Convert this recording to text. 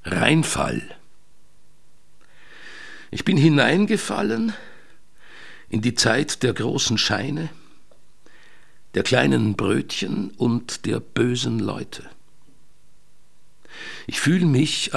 Reinfall. Ich bin hineingefallen in die Zeit der großen Scheine, der kleinen Brötchen und der bösen Leute. Ich fühle mich